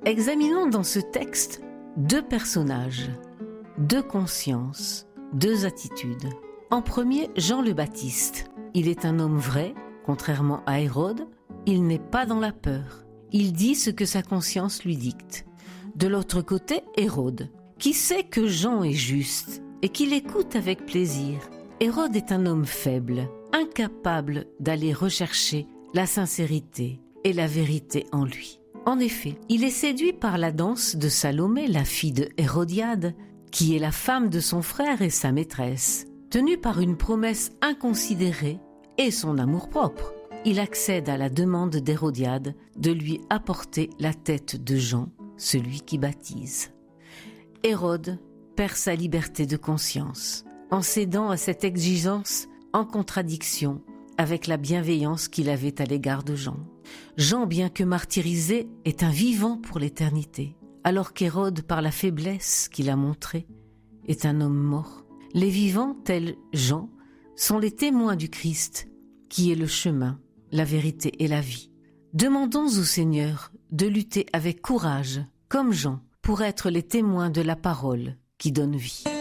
Examinons dans ce texte deux personnages, deux consciences, deux attitudes. En premier, Jean le Baptiste. Il est un homme vrai, contrairement à Hérode. Il n'est pas dans la peur. Il dit ce que sa conscience lui dicte. De l'autre côté, Hérode, qui sait que Jean est juste et qui l'écoute avec plaisir. Hérode est un homme faible, incapable d'aller rechercher la sincérité et la vérité en lui. En effet, il est séduit par la danse de Salomé, la fille de Hérodiade, qui est la femme de son frère et sa maîtresse. Tenu par une promesse inconsidérée et son amour-propre, il accède à la demande d'Hérodiade de lui apporter la tête de Jean, celui qui baptise. Hérode perd sa liberté de conscience en cédant à cette exigence en contradiction avec la bienveillance qu'il avait à l'égard de Jean. Jean, bien que martyrisé, est un vivant pour l'éternité, alors qu'Hérode, par la faiblesse qu'il a montrée, est un homme mort. Les vivants, tels Jean, sont les témoins du Christ, qui est le chemin, la vérité et la vie. Demandons au Seigneur de lutter avec courage, comme Jean, pour être les témoins de la parole qui donne vie.